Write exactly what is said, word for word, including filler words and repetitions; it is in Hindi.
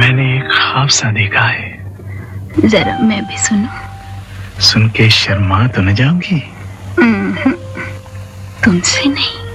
मैंने एक ख्वाब सा देखा है। जरा मैं भी सुनूं। सुन के शर्मा तो न जाओगी? तुमसे नहीं।